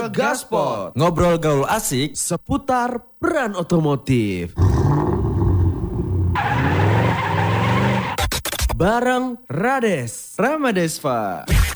Gaspot. Ngobrol gaul asik Seputar peran otomotif. Bareng Rades Ramadespa.